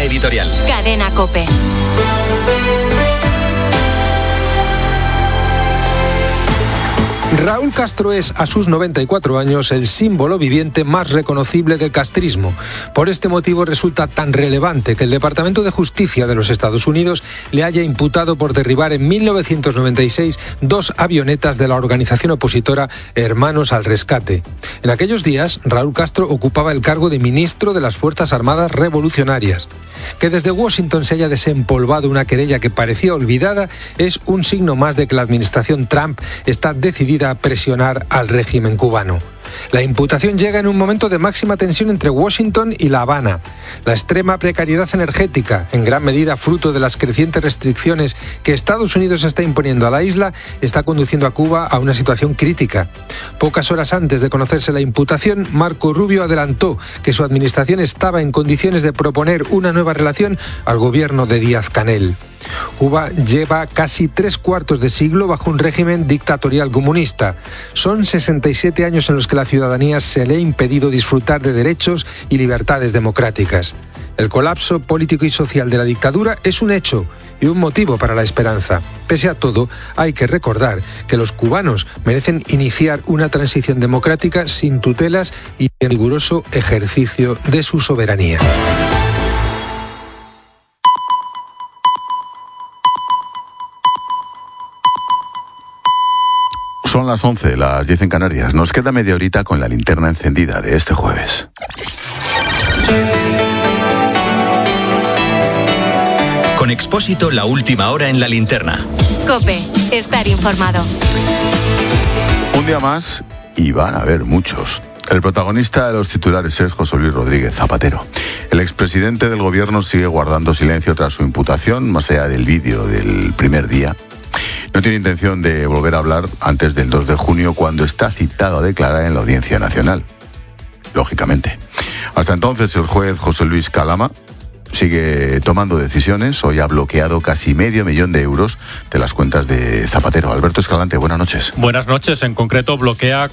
editorial. Cadena COPE. Raúl Castro es, a sus 94 años, el símbolo viviente más reconocible del castrismo. Por este motivo resulta tan relevante que el Departamento de Justicia de los Estados Unidos le haya imputado por derribar en 1996 2 avionetas de la organización opositora Hermanos al Rescate. En aquellos días, Raúl Castro ocupaba el cargo de ministro de las Fuerzas Armadas Revolucionarias. Que desde Washington se haya desempolvado una querella que parecía olvidada es un signo más de que la administración Trump está decidida a presionar al régimen cubano. La imputación llega en un momento de máxima tensión entre Washington y La Habana. La extrema precariedad energética, en gran medida fruto de las crecientes restricciones que Estados Unidos está imponiendo a la isla, está conduciendo a Cuba a una situación crítica. Pocas horas antes de conocerse la imputación, Marco Rubio adelantó que su administración estaba en condiciones de proponer una nueva relación al gobierno de Díaz-Canel. Cuba lleva casi 3/4 de siglo bajo un régimen dictatorial comunista. Son 67 años en los que la ciudadanía se le ha impedido disfrutar de derechos y libertades democráticas. El colapso político y social de la dictadura es un hecho y un motivo para la esperanza. Pese a todo, hay que recordar que los cubanos merecen iniciar una transición democrática sin tutelas y en riguroso ejercicio de su soberanía. Son las 11, las 10 en Canarias. Nos queda media horita con la linterna encendida de este jueves. Con Expósito, la última hora en la linterna. COPE, estar informado. Un día más, y van a haber muchos. El protagonista de los titulares es José Luis Rodríguez Zapatero. El expresidente del gobierno sigue guardando silencio tras su imputación, más allá del vídeo del primer día. No tiene intención de volver a hablar antes del 2 de junio, cuando está citado a declarar en la Audiencia Nacional. Lógicamente. Hasta entonces, el juez José Luis Calama sigue tomando decisiones. Hoy ha bloqueado casi $500.000 de euros de las cuentas de Zapatero. Alberto Escalante, buenas noches. Buenas noches. En concreto, bloquea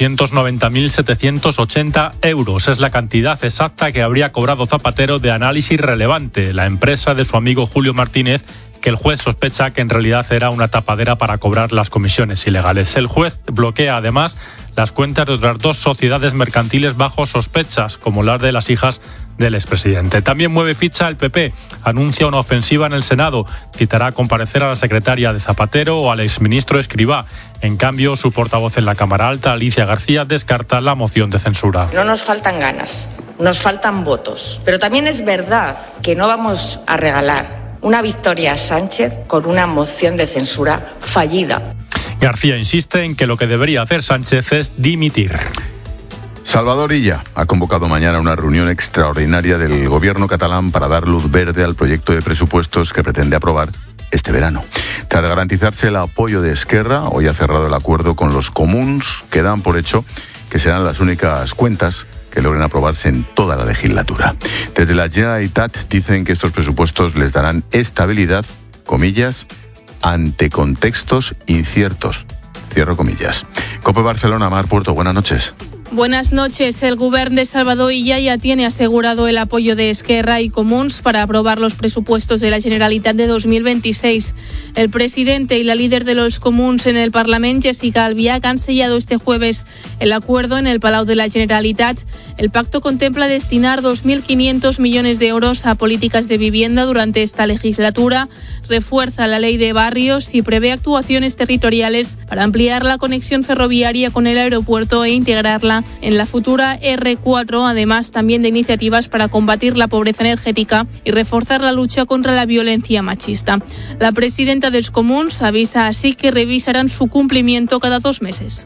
490.780 euros. Es la cantidad exacta que habría cobrado Zapatero de Análisis Relevante, la empresa de su amigo Julio Martínez, que el juez sospecha que en realidad era una tapadera para cobrar las comisiones ilegales. El juez bloquea además las cuentas de otras 2 sociedades mercantiles bajo sospechas, como las de las hijas del expresidente. También mueve ficha el PP, anuncia una ofensiva en el Senado, citará a comparecer a la secretaria de Zapatero o al exministro Escrivá. En cambio, su portavoz en la Cámara Alta, Alicia García, descarta la moción de censura. No nos faltan ganas, nos faltan votos, pero también es verdad que no vamos a regalar una victoria a Sánchez con una moción de censura fallida. García insiste en que lo que debería hacer Sánchez es dimitir. Salvador Illa ha convocado mañana una reunión extraordinaria del gobierno catalán para dar luz verde al proyecto de presupuestos que pretende aprobar este verano. Tras garantizarse el apoyo de Esquerra, hoy ha cerrado el acuerdo con los comuns, que dan por hecho que serán las únicas cuentas que logren aprobarse en toda la legislatura. Desde la Generalitat dicen que estos presupuestos les darán estabilidad, comillas, ante contextos inciertos, cierro comillas. COPE Barcelona, Mar Puerto, buenas noches. Buenas noches. El govern de Salvador Illa ya tiene asegurado el apoyo de Esquerra y Comuns para aprobar los presupuestos de la Generalitat de 2026. El presidente y la líder de los Comuns en el Parlament, Jessica Albiach, han sellado este jueves el acuerdo en el Palau de la Generalitat. El pacto contempla destinar 2.500 millones de euros a políticas de vivienda durante esta legislatura, refuerza la ley de barrios y prevé actuaciones territoriales para ampliar la conexión ferroviaria con el aeropuerto e integrarla en la futura R4, además también de iniciativas para combatir la pobreza energética y reforzar la lucha contra la violencia machista. La presidenta dels Comuns avisa así que revisarán su cumplimiento cada 2 meses.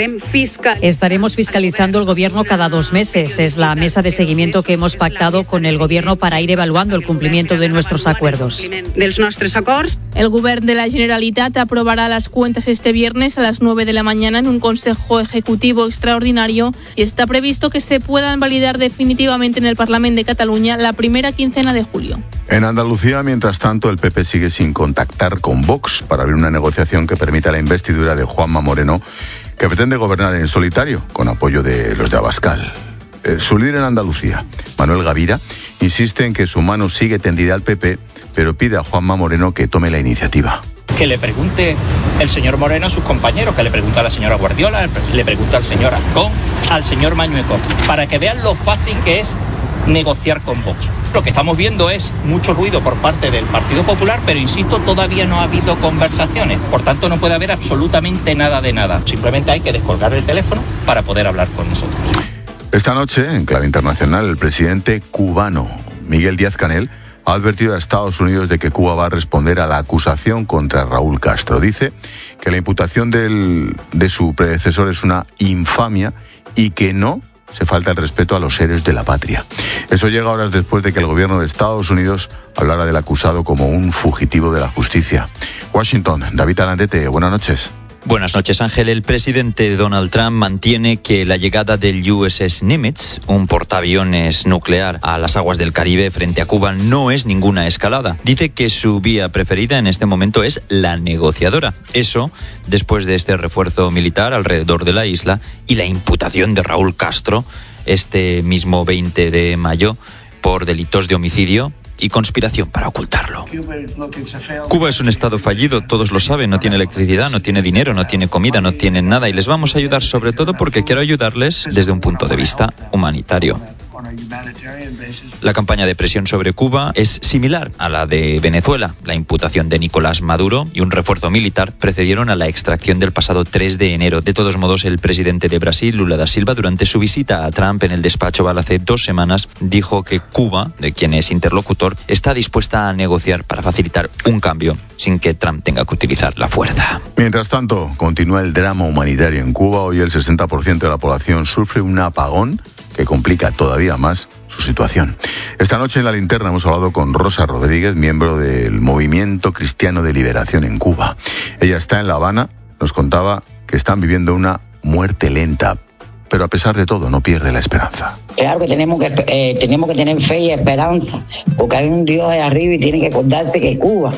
Estaremos fiscalizando el gobierno cada 2 meses. Es la mesa de seguimiento que hemos pactado con el gobierno para ir evaluando el cumplimiento de nuestros acuerdos. El govern de la Generalitat aprobará las cuentas este viernes a las 9 de la mañana en un consejo ejecutivo extraordinario y está previsto que se puedan validar definitivamente en el Parlamento de Cataluña la primera quincena de julio. En Andalucía, mientras tanto, el PP sigue sin contactar con Vox para abrir una negociación que permita la investidura de Juanma Moreno, que pretende gobernar en solitario con apoyo de los de Abascal. Su líder en Andalucía, Manuel Gavira, insiste en que su mano sigue tendida al PP, pero pide a Juanma Moreno que tome la iniciativa. Que le pregunte el señor Moreno a sus compañeros, que le pregunte a la señora Guardiola, le pregunte al señor Azcón, al señor Mañueco, para que vean lo fácil que es negociar con Vox. Lo que estamos viendo es mucho ruido por parte del Partido Popular, pero insisto, todavía no ha habido conversaciones. Por tanto, no puede haber absolutamente nada de nada. Simplemente hay que descolgar el teléfono para poder hablar con nosotros. Esta noche, en clave internacional, el presidente cubano, Miguel Díaz-Canel, ha advertido a Estados Unidos de que Cuba va a responder a la acusación contra Raúl Castro. Dice que la imputación de su predecesor es una infamia y que no se falta el respeto a los seres de la patria. Eso llega horas después de que el gobierno de Estados Unidos hablara del acusado como un fugitivo de la justicia. Washington, David Alandete, buenas noches. Buenas noches, Ángel. El presidente Donald Trump mantiene que la llegada del USS Nimitz, un portaaviones nuclear a las aguas del Caribe frente a Cuba, no es ninguna escalada. Dice que su vía preferida en este momento es la negociadora. Eso después de este refuerzo militar alrededor de la isla y la imputación de Raúl Castro este mismo 20 de mayo por delitos de homicidio y conspiración para ocultarlo. Cuba es un estado fallido, todos lo saben, no tiene electricidad, no tiene dinero, no tiene comida, no tiene nada, y les vamos a ayudar sobre todo porque quiero ayudarles desde un punto de vista humanitario. La campaña de presión sobre Cuba es similar a la de Venezuela. La imputación de Nicolás Maduro y un refuerzo militar precedieron a la extracción del pasado 3 de enero. De todos modos, el presidente de Brasil, Lula da Silva, durante su visita a Trump en el despacho Oval hace 2 semanas, dijo que Cuba, de quien es interlocutor, está dispuesta a negociar para facilitar un cambio sin que Trump tenga que utilizar la fuerza. Mientras tanto, continúa el drama humanitario en Cuba. Hoy el 60% de la población sufre un apagón que complica todavía más su situación. Esta noche en La Linterna hemos hablado con Rosa Rodríguez, miembro del Movimiento Cristiano de Liberación en Cuba. Ella está en La Habana, nos contaba que están viviendo una muerte lenta, pero a pesar de todo no pierde la esperanza. Claro que tenemos que tener fe y esperanza, porque hay un Dios de arriba y tiene que acordarse que Cuba...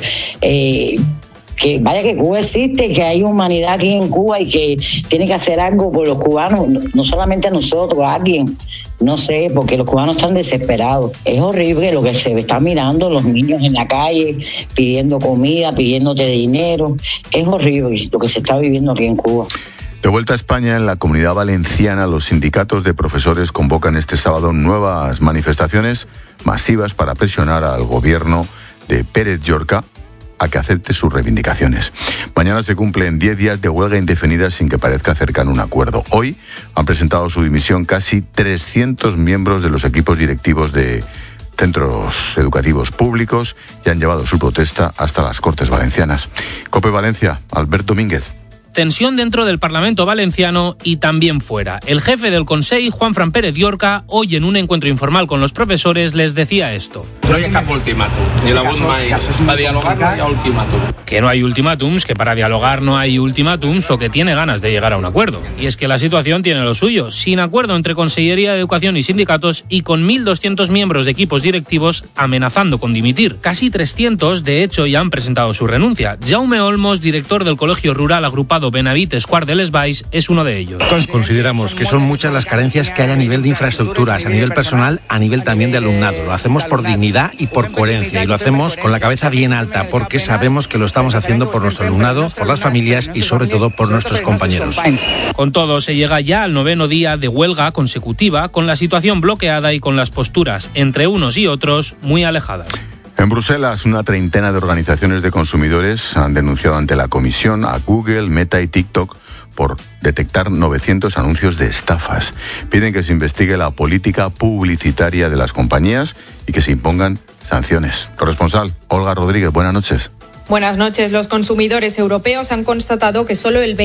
que Cuba existe, que hay humanidad aquí en Cuba y que tiene que hacer algo por los cubanos, no solamente nosotros, alguien, no sé, porque los cubanos están desesperados. Es horrible lo que se está mirando, los niños en la calle pidiendo comida, pidiéndote dinero. Es horrible lo que se está viviendo aquí en Cuba. De vuelta a España, en la Comunidad Valenciana, los sindicatos de profesores convocan este sábado nuevas manifestaciones masivas para presionar al gobierno de Pérez Llorca a que acepte sus reivindicaciones. Mañana se cumplen 10 días de huelga indefinida sin que parezca cercano un acuerdo. Hoy han presentado su dimisión casi 300 miembros de los equipos directivos de centros educativos públicos y han llevado su protesta hasta las Cortes Valencianas. COPE Valencia, Albert Domínguez. Tensión dentro del Parlamento valenciano y también fuera. El jefe del Consell, Juanfran Pérez Llorca, hoy en un encuentro informal con los profesores les decía esto. No hi ha cap ultimàtum, ni la mai. Para dialogar no hi ha ultimàtum. Que no hay ultimátums, que para dialogar no hay ultimátums o que tiene ganas de llegar a un acuerdo. Y es que la situación tiene lo suyo. Sin acuerdo entre Consellería de Educación y sindicatos y con 1.200 miembros de equipos directivos amenazando con dimitir. Casi 300, de hecho, ya han presentado su renuncia. Jaume Olmos, director del Colegio Rural Agrupado Benavites Quart de les Valls, es uno de ellos. Consideramos que son muchas las carencias que hay a nivel de infraestructuras, a nivel personal, a nivel también de alumnado. Lo hacemos por dignidad y por coherencia y lo hacemos con la cabeza bien alta porque sabemos que lo estamos haciendo por nuestro alumnado, por las familias y sobre todo por nuestros compañeros. Con todo, se llega ya al 9º día de huelga consecutiva con la situación bloqueada y con las posturas entre unos y otros muy alejadas. En Bruselas, una treintena de organizaciones de consumidores han denunciado ante la Comisión a Google, Meta y TikTok por detectar 900 anuncios de estafas. Piden que se investigue la política publicitaria de las compañías y que se impongan sanciones. Corresponsal, Olga Rodríguez, buenas noches. Buenas noches. Los consumidores europeos han constatado que solo el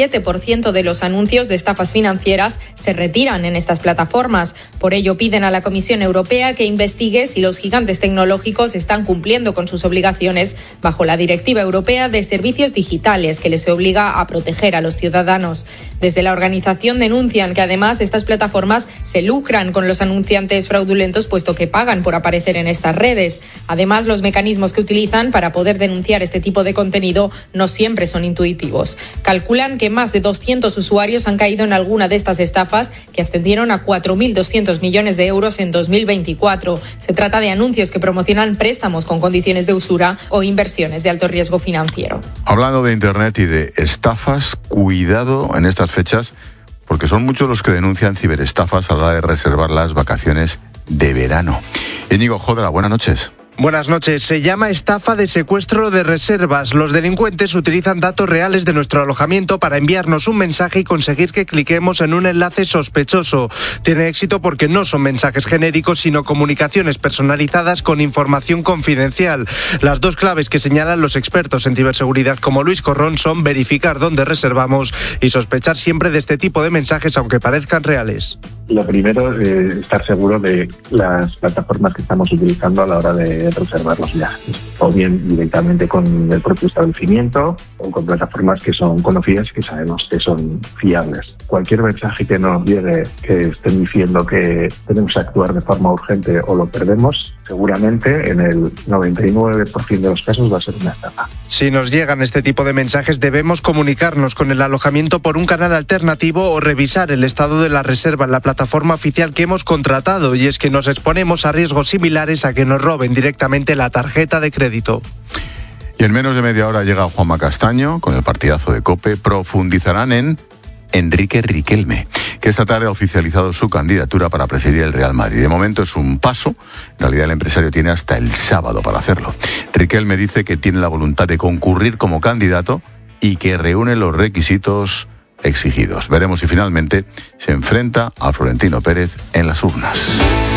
27% de los anuncios de estafas financieras se retiran en estas plataformas. Por ello, piden a la Comisión Europea que investigue si los gigantes tecnológicos están cumpliendo con sus obligaciones bajo la Directiva Europea de Servicios Digitales, que les obliga a proteger a los ciudadanos. Desde la organización denuncian que además estas plataformas se lucran con los anunciantes fraudulentos puesto que pagan por aparecer en estas redes. Además, los mecanismos que utilizan para poder denunciar este tipo de contenido no siempre son intuitivos. Calculan que más de 200 usuarios han caído en alguna de estas estafas, que ascendieron a 4.200 millones de euros en 2024. Se trata de anuncios que promocionan préstamos con condiciones de usura o inversiones de alto riesgo financiero. Hablando de Internet y de estafas, cuidado en estas fechas, porque son muchos los que denuncian ciberestafas a la hora de reservar las vacaciones de verano. Íñigo Jodra, buenas noches. Buenas noches. Se llama estafa de secuestro de reservas. Los delincuentes utilizan datos reales de nuestro alojamiento para enviarnos un mensaje y conseguir que cliquemos en un enlace sospechoso. Tiene éxito porque no son mensajes genéricos, sino comunicaciones personalizadas con información confidencial. Las dos claves que señalan los expertos en ciberseguridad como Luis Corrón son verificar dónde reservamos y sospechar siempre de este tipo de mensajes, aunque parezcan reales. Lo primero es estar seguro de las plataformas que estamos utilizando a la hora de reservar los viajes, o bien directamente con el propio establecimiento o con plataformas que son conocidas y que sabemos que son fiables. Cualquier mensaje que nos llegue que estén diciendo que tenemos que actuar de forma urgente o lo perdemos, seguramente en el 99% de los casos va a ser una estafa. Si nos llegan este tipo de mensajes, debemos comunicarnos con el alojamiento por un canal alternativo o revisar el estado de la reserva en la plataforma oficial que hemos contratado, y es que nos exponemos a riesgos similares a que nos roben directamente la tarjeta de crédito. Y en menos de media hora llega Juanma Castaño con el partidazo de COPE. Profundizarán en Enrique Riquelme, que esta tarde ha oficializado su candidatura para presidir el Real Madrid. De momento es un paso, en realidad el empresario tiene hasta el sábado para hacerlo. Riquelme dice que tiene la voluntad de concurrir como candidato y que reúne los requisitos exigidos. Veremos si finalmente se enfrenta a Florentino Pérez en las urnas.